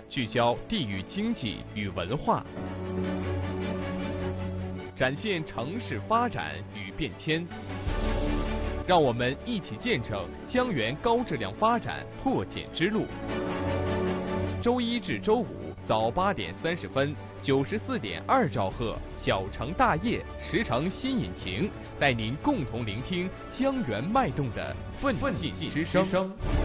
聚焦地域经济与文化，展现城市发展与变迁。让我们一起见证江源高质量发展破茧之路。周一至周五早8点30分，94.2兆赫，小城大业，10城新引擎，带您共同聆听江源脉动的奋进之声。